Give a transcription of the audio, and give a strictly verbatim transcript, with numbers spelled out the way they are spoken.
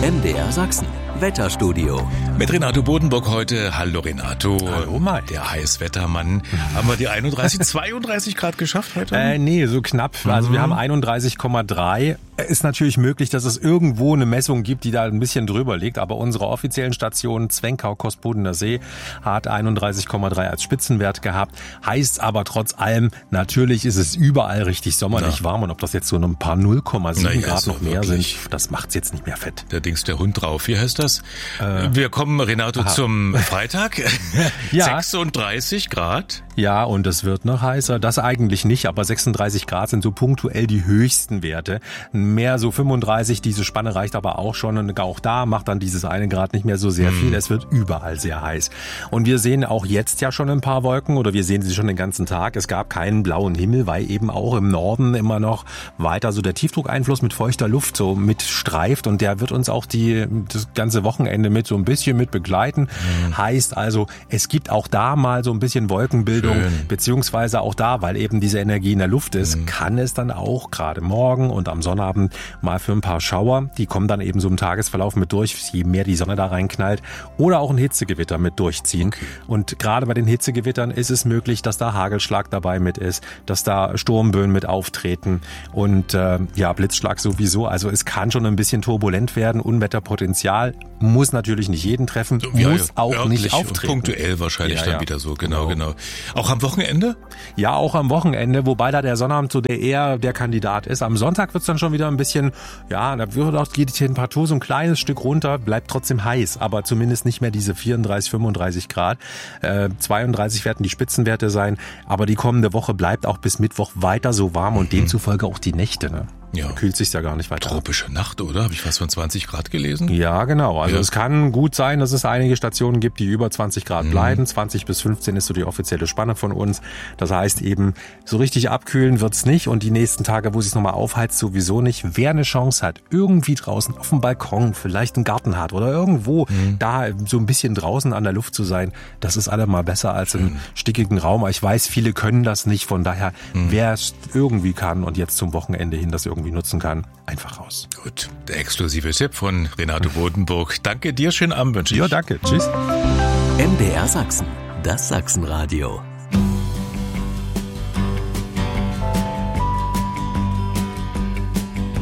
M D R Sachsen. Wetterstudio. Mit Renato Bodenburg heute. Hallo Renato. Hallo Mai. Der Heißwettermann. Haben wir die einunddreißig, zweiunddreißig Grad geschafft heute? Äh, nee, so knapp. Also mhm. wir haben einunddreißig Komma drei. Ist natürlich möglich, dass es irgendwo eine Messung gibt, die da ein bisschen drüber liegt. Aber unsere offiziellen Station Zwenkau-Kostbodener See hat einunddreißig Komma drei als Spitzenwert gehabt. Heißt aber trotz allem, natürlich ist es überall richtig sommerlich ja. warm. Und ob das jetzt so ein paar null Komma sieben Grad noch mehr wirklich. sind, das macht's jetzt nicht mehr fett. Da dings der Hund drauf. Wie heißt das? Äh, wir kommen, Renato, aha. zum Freitag. ja. sechsunddreißig Grad. Ja, und es wird noch heißer. Das eigentlich nicht, aber sechsunddreißig Grad sind so punktuell die höchsten Werte. Mehr so fünfunddreißig, diese Spanne reicht aber auch schon. Und auch da macht dann dieses eine Grad nicht mehr so sehr viel. Mm. Es wird überall sehr heiß. Und wir sehen auch jetzt ja schon ein paar Wolken oder wir sehen sie schon den ganzen Tag. Es gab keinen blauen Himmel, weil eben auch im Norden immer noch weiter so der Tiefdruckeinfluss mit feuchter Luft so mitstreift. Und der wird uns auch die das ganze Wochenende mit so ein bisschen mit begleiten. Mm. Heißt also, es gibt auch da mal so ein bisschen Wolkenbildung, Schön. beziehungsweise auch da, weil eben diese Energie in der Luft ist, mm. kann es dann auch gerade morgen und am Sonnabend mal für ein paar Schauer, die kommen dann eben so im Tagesverlauf mit durch, je mehr die Sonne da reinknallt, oder auch ein Hitzegewitter mit durchziehen. Okay. Und gerade bei den Hitzegewittern ist es möglich, dass da Hagelschlag dabei mit ist, dass da Sturmböen mit auftreten und äh, ja, Blitzschlag sowieso. Also es kann schon ein bisschen turbulent werden, Unwetterpotenzial, muss natürlich nicht jeden treffen, ja, muss auch nicht auftreten. Punktuell wahrscheinlich ja, dann ja. wieder so, genau, genau, genau. Auch am Wochenende? Ja, auch am Wochenende, wobei da der Sonnabend so der eher der Kandidat ist. Am Sonntag wird's dann schon wieder ein bisschen, ja, da wird auch, geht die Temperatur so ein kleines Stück runter, bleibt trotzdem heiß, aber zumindest nicht mehr diese vierunddreißig, fünfunddreißig Grad. Äh, zweiunddreißig werden die Spitzenwerte sein, aber die kommende Woche bleibt auch bis Mittwoch weiter so warm und mhm. demzufolge auch die Nächte, ne? Ja. Da kühlt sich's ja gar nicht weiter. Tropische Nacht, oder? Habe ich was von zwanzig Grad gelesen? Ja, genau. Also ja. es kann gut sein, dass es einige Stationen gibt, die über zwanzig Grad mhm. bleiben. zwanzig bis fünfzehn ist so die offizielle Spanne von uns. Das heißt eben, so richtig abkühlen wird's nicht und die nächsten Tage, wo sich's nochmal aufheizt, sowieso nicht. Wer eine Chance hat, irgendwie draußen auf dem Balkon, vielleicht einen Garten hat oder irgendwo mhm. da so ein bisschen draußen an der Luft zu sein, das ist allemal besser als Schön. im stickigen Raum. Ich weiß, viele können das nicht. Von daher, mhm. wer es irgendwie kann und jetzt zum Wochenende hin das irgendwie nutzen kann, einfach raus. Gut, der exklusive Tipp von Renato Bodenburg. Danke dir, schönen Abend wünsche ich. Ja, danke. Tschüss. M D R Sachsen, das Sachsenradio.